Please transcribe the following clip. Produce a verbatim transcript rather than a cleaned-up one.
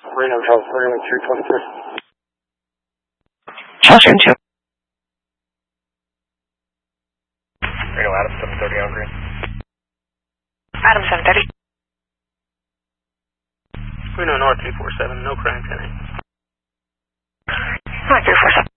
Reno, Charles, thirty-one, three twenty-three. Charles, two. Reno, Adam, seven thirty on green. Adam, seven thirty. Reno, North, three four seven, no crime, ten eight. North, three four seven.